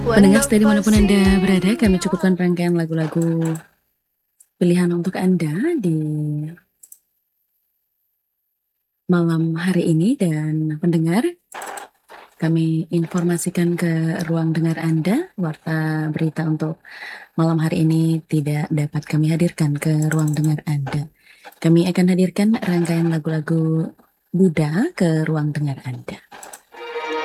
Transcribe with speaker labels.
Speaker 1: Pendengar setia dimanapun Anda berada, kami cukupkan rangkaian lagu-lagu pilihan untuk Anda di malam hari ini. Dan pendengar, kami informasikan ke ruang dengar Anda, warta berita untuk malam hari ini tidak dapat kami hadirkan ke ruang dengar Anda. Kami akan hadirkan rangkaian lagu-lagu Buddha ke ruang dengar Anda.